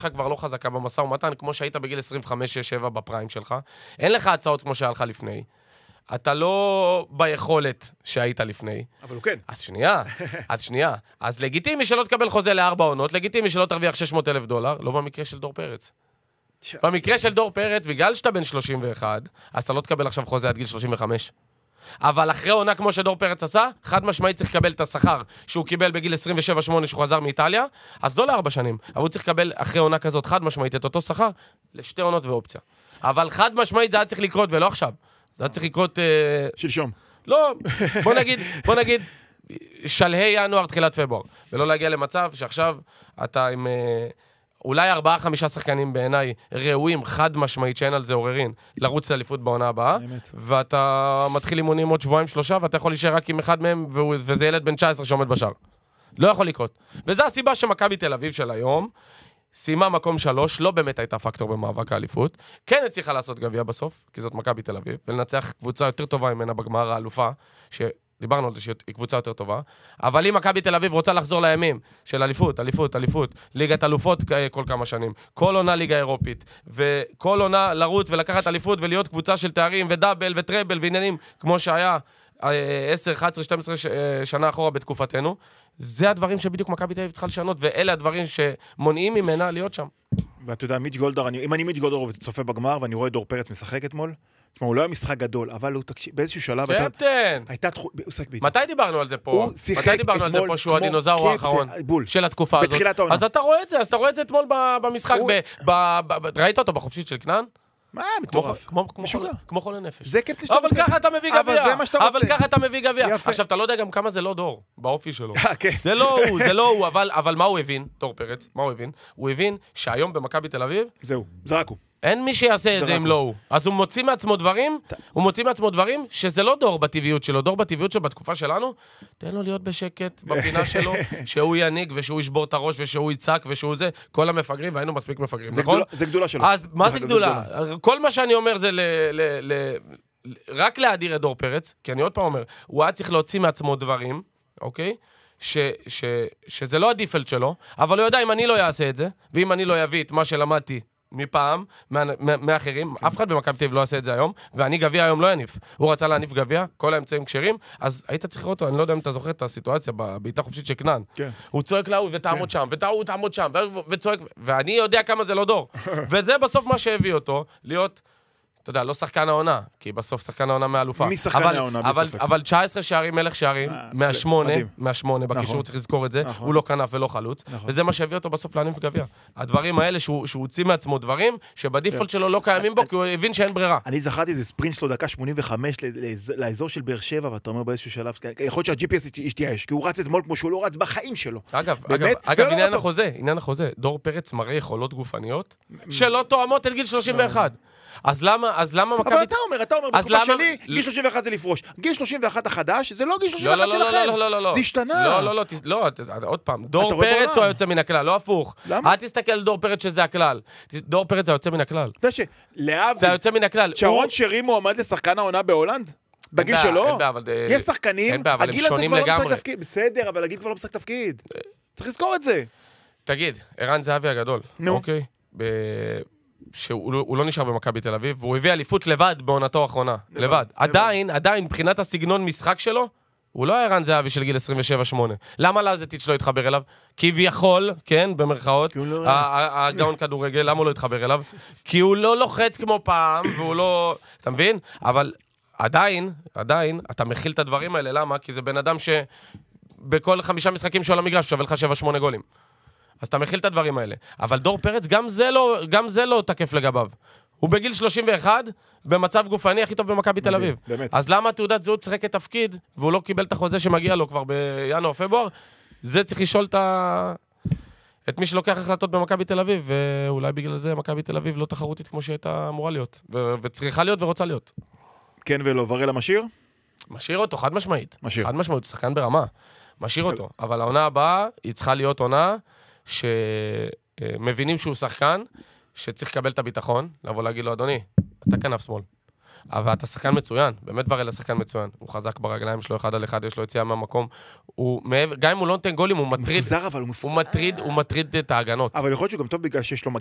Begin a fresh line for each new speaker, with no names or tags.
כבר לא חזקה במשא ומתן, כמו שהיית בגיל 25-6-7 בפריים שלך. אין לך הצעות כמו שהיה לך לפני. אתה לא ביכולת שהיית לפני.
אבל הוא כן.
אז שנייה. אז לגיטימי שלא תקבל חוזה ל4 עונות, לגיטימי שלא תרוויח $600,000, לא במקרה של דור פרץ. במקרה של דור פרץ, בגלל שאתה בן 31, אז אתה לא תקבל עכשיו חוזה עד גיל 35. אבל אחרי עונה כמו שדור פרץ עשה, חד משמעית צריך לקבל את השכר שהוא קיבל בגיל 27-8 שהוא חזר מאיטליה, אז לא ל4 שנים, אבל הוא צריך לקבל אחרי עונה כזאת חד משמעית את אותו שכר ל2 עונות ואופציה. אבל חד משמעית זה היה צריך לקרות ולא עכשיו. זה היה צריך לקרות...
שלשום.
לא, בוא נגיד, שלהי ינואר, תחילת פברואר, ולא להגיע למצב שעכשיו אתה עם... אולי 4-5 שחקנים בעיניי ראויים חד משמעית שאין על זה עוררין לרוץ לאליפות בעונה הבאה, ואתה מתחיל אימונים עוד 2-3 ואתה יכול להישאר רק עם אחד מהם וזה ילד בן 19 שעומד בשער. לא יכול לקרות. וזו הסיבה שמכבי תל אביב של היום סיימה מקום 3, לא באמת הייתה פקטור במאבק האליפות, כן הצליחה לעשות גביע בסוף, כי זאת מכבי תל אביב, ולנצח קבוצה יותר טובה ממנה בגמר האלופה, דיברנו על זה שהיא קבוצה יותר טובה, אבל אם מכבי תל אביב רוצה לחזור לימים של אליפות, ליגת אלופות כל כמה שנים, כל עונה ליגה אירופית, וכל עונה לרוץ ולקחת אליפות ולהיות קבוצה של תארים ודאבל וטראבל ועניינים, כמו שהיה 10, 11, 12 שנה אחורה בתקופתנו, זה הדברים שבדיוק מכבי תל אביב צריכה לשנות, ואלה הדברים שמונעים ממנה להיות שם.
ואתה יודע, מיץ' גולדהר, אם אני מיץ' גולדהר וצופה בגמר, ואני רואה דור פרץ משחק אתמול, הוא לא היה משחק גדול, אבל הוא תקשיב, באיזשהו שלב...
קפטן! מתי דיברנו על זה פה? מתי דיברנו על זה פה שהוא הדינוזאור האחרון של התקופה הזאת? אז אתה רואה את זה, אתמול במשחק, ראית אותו בחופשית של כנען?
מה, מטורף.
כמו חולה נפש.
זה קפטן שאתה רוצה.
אבל ככה אתה מביא גביע.
אבל
ככה אתה מביא גביע. עכשיו, אתה לא יודע גם כמה זה לא דור, באופי שלו. זה לא הוא, אבל מה הוא הבין, דור פרץ? מה הוא הבין? הוא הבין שהיום במכבי תל אביב...
זהו, זרקו.
אין מי שיעשה את זה אם לא הוא. אז הוא מוציא מעצמו דברים שזה לא דור בטבעיות שלו. דור בטבעיות שבתקופה שלנו, תן לו להיות בשקט בפינה שלו, שהוא יניג ושהוא ישבור את הראש ושהוא יצק ושהוא זה, כל המפגרים, והיינו מספיק מפגרים, נכון?
זה גדולה שלו.
אז מה זה גדולה? כל מה שאני אומר זה רק להדיר את דור פרץ, כי אני עוד פעם אומר, הוא היה צריך להוציא מעצמו דברים, אוקיי? שזה לא הדיפלט שלו, אבל הוא יודע אם אני לא אעשה את זה, ואם אני לא אביא את מה שלמדתי מפעם, מאחרים, אף אחד במכבי תל אביב לא עושה את זה היום, ואני גביע היום לא יניף. הוא רצה להניף גביע, כל האמצעים כשרים, אז היית צריך לראות אותו, אני לא יודע אם אתה זוכר את הסיטואציה בביתה חופשית של כנען. הוא צועק להוא ותעמוד שם, ותעמוד תעמוד שם, וצועק, ואני יודע כמה זה לא דור. וזה בסוף מה שהביא אותו, להיות, אתה יודע, לא שחקן העונה, כי בסוף שחקן העונה מאלופה.
מי שחקן העונה?
אבל 19 שערים, מלך שערים, מהשמונה, בקישור צריך לזכור את זה, הוא לא כנף ולא חלוץ, וזה מה שהביא אותו בסוף להניף גביע. הדברים האלה שהוא הוציא מעצמו דברים, שבדיפולט שלו לא קיימים בו, כי הוא הבין שאין ברירה.
אני זכרתי איזה ספרינט שלו דקה 85 לאזור של באר שבע, ואתה אומר באיזשהו שלב, יכול להיות שה-GPS ישתייש, כי הוא רץ אתמול כמו שהוא לא רץ בחיים שלו.
אגב, עניין החוזה, דור פרץ מראה יכולות גופניות שלא תואמות את גיל 31. אז למה מכבי...
אבל אתה אומר, בתקופה שלי, גיל 31 זה לפרוש. גיל 31 החדש, זה לא גיל 31 שלכם.
לא.
זה השתנה.
לא, עוד פעם. דור פרץ הוא היוצא מן הכלל, לא הפוך.
למה?
אל תסתכל על דור פרץ שזה הכלל. דור פרץ זה היוצא מן הכלל.
אתה יודע שלהב...
זה היוצא מן הכלל.
שרון שרי מועמד לשחקן העונה בהולנד? בגיל שלו? יש שחקנים, הגיל הזה כבר לא משחק תפקיד. בסדר, אבל הגיל כבר לא משחק תפקיד. צריך לזכור את זה.
תגיד, ערן זהבי הגדול. אוקיי? שהוא לא נשאר במכבי תל אביב, והוא הביא אליפות לבד בעונתו האחרונה. לבד. עדיין, מבחינת הסגנון משחק שלו, הוא לא היה ערן זהבי של גיל 27-8. למה לזטיץ' לא התחבר אליו? כביכול, כן, במרכאות, הגאון כדורגל, למה הוא לא התחבר אליו? כי הוא לא לוחץ כמו פעם, והוא לא... אתה מבין? אבל עדיין, אתה מכיל את הדברים האלה. למה? כי זה בן אדם שבכל 5 משחקים של המגרש שווה לך 7-8 גולים. אז אתה מכיל את הדברים האלה. אבל דור פרץ, גם זה לא תקף לגביו. הוא בגיל 31, במצב גופני הכי טוב במכבי תל אביב. אז למה תעודת זהות שחק את תפקיד, והוא לא קיבל את החוזה שמגיע לו כבר בינואר, פברואר? זה צריך לשאול את מי שלוקח החלטות במכבי תל אביב, ואולי בגלל זה מכבי תל אביב לא תחרותית כמו שהייתה אמורה להיות, וצריכה להיות ורוצה להיות.
כן ולא, ורלה משאיר?
משאיר אותו, חד משמעית. חד משמעית, שחקן ברמה. משאיר אותו. אבל העונה הבאה, היא צריכה להיות עונה שמבינים שהוא שחקן, שצריך לקבל את הביטחון, לבוא להגיד לו, אדוני, אתה כנף שמאל. אבל אתה שחקן מצוין, באמת ורלה שחקן מצוין. הוא חזק ברגליים שלו, 1 על 1, יש לו יציאה מהמקום. גם אם הוא לא נותן גולים, הוא מטריד את ההגנות.
אבל יכול להיות שהוא גם טוב בגלל שיש לו